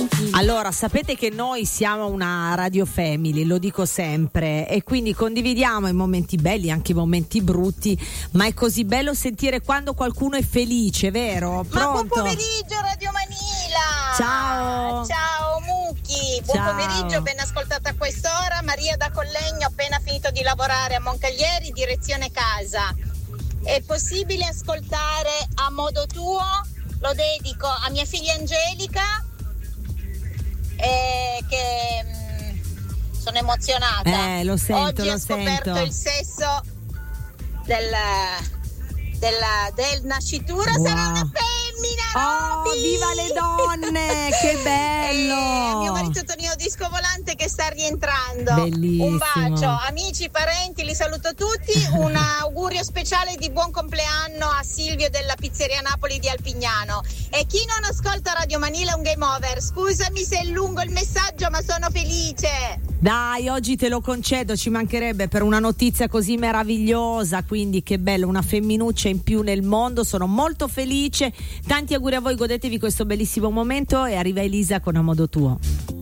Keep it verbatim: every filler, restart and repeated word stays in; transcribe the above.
Allora, sapete che noi siamo una radio family, lo dico sempre, e quindi condividiamo i momenti belli, anche i momenti brutti, ma è così bello sentire quando qualcuno è felice, vero? Pronto? Ma buon pomeriggio Radio Manila! Ciao! Ciao Mucchi, buon Ciao. pomeriggio, ben ascoltata a quest'ora. Maria da Collegno, appena finito di lavorare a Moncalieri, direzione casa. È possibile ascoltare A modo tuo? Lo dedico a mia figlia Angelica, eh, che mh, sono emozionata. Eh, lo sento, Oggi lo ho scoperto sento. il sesso del, della, del nascitura. Wow. Sarà una femmina. Oh, Roby! viva le donne, che bello! E mio marito Tonino Disco Volante che sta rientrando. Bellissimo. Un bacio, amici, parenti, li saluto tutti. Un augurio speciale di buon compleanno a Silvio della Pizzeria Napoli di Alpignano. E chi non ascolta Radio Manila è un game over. Scusami se è lungo il messaggio, ma sono felice. Dai, oggi te lo concedo, ci mancherebbe, per una notizia così meravigliosa, quindi che bello, una femminuccia in più nel mondo, sono molto felice. Tanti auguri a voi, godetevi questo bellissimo momento e arriva Elisa con A modo tuo.